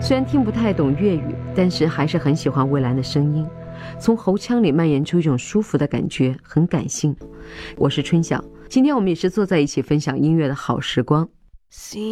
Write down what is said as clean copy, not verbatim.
虽然听不太懂粤语，但是还是很喜欢蔚蓝的声音，从喉腔里蔓延出一种舒服的感觉，很感性。我是春晓，今天我们也是坐在一起分享音乐的好时光。